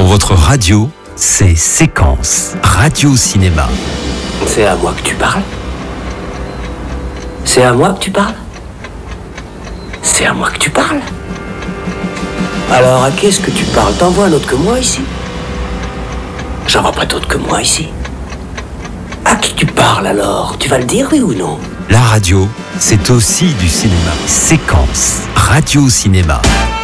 votre radio, c'est Séquence Radio-Cinéma. C'est à moi que tu parles? C'est à moi que tu parles? C'est à moi que tu parles? Alors à qui est-ce que tu parles? T'en vois un autre que moi ici? J'en vois pas d'autre que moi ici. À qui tu parles alors? Tu vas le dire, oui ou non? La radio, c'est aussi du cinéma. Séquence Radio-Cinéma.